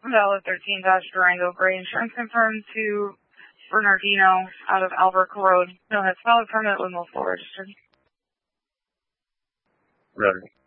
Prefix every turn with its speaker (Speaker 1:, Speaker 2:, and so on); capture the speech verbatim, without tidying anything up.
Speaker 1: Valid thirteen Dodge Durango Gray insurance confirmed to Bernardino out of Alberco Road. No, that's valid permit with multiple registered.
Speaker 2: Ready.